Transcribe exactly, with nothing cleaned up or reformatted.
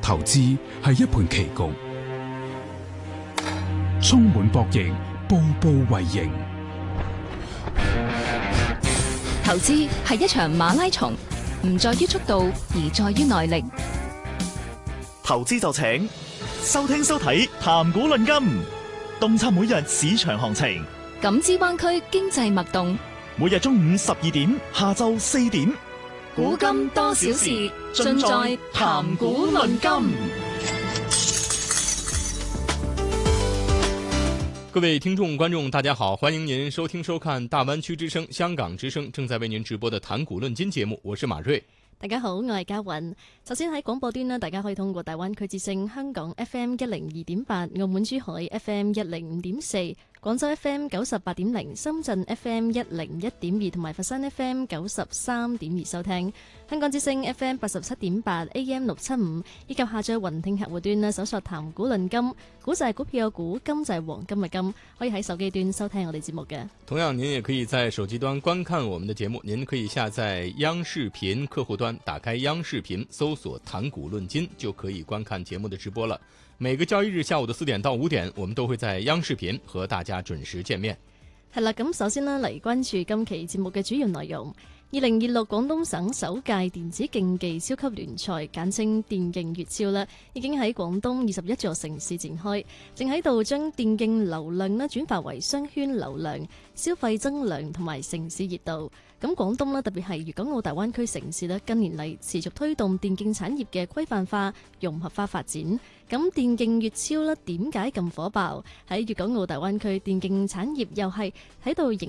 投資係一盤棋局，充滿博弈，步步為營。 投資係一場馬拉松，唔在於速度，而在於耐力。 投資就請收聽收睇談股論金，洞察每日市場行情， 感知灣區經濟脈動。 每日中午十二點，下晝四點， 古今多少事，盡在談股論金。 各位聽眾觀眾大家好，歡迎您收聽收看大灣區之聲香港之聲正在為您直播的談股論金節目，我是馬瑞。 大家好，我係嘉韻。首先喺廣播端呢，大家可以通過大灣區之聲香港 F M 一零二點八、澳門珠海 F M 一零五點四、廣州 F M 九十八點零、深圳 F M 一零一點二同埋佛山 F M 九十三點二收聽。香港之聲 F M 八十七點八 A M 六七五以及下載雲聽客戶端呢，搜索談股論金，股就係股票嘅股，金就係黃金嘅金，可以喺手機端收聽我哋節目嘅。 同樣您也可以在手機端觀看我們的節目，您可以下載央視頻客戶端，打開央視頻搜索談股論金就可以觀看節目的直播了。每個交易日下午的四點到五點，我們都會在央視頻和大家準時見面。 係啦，咁首先呢，嚟關注今期節目嘅主要內容。二零二六廣東省首屆電子競技超級聯賽，簡稱電競粵超啦，已經喺廣東二十一座城市展開，正喺度將電競流量呢轉化為商圈流量、消費增量同埋城市熱度。咁廣東呢，特別係粵港澳大灣區城市呢，近年嚟持續推動電競產業嘅規範化、融合化發展。咁電競粵超呢，點解咁火爆？喺粵港澳大灣區電競產業又係喺度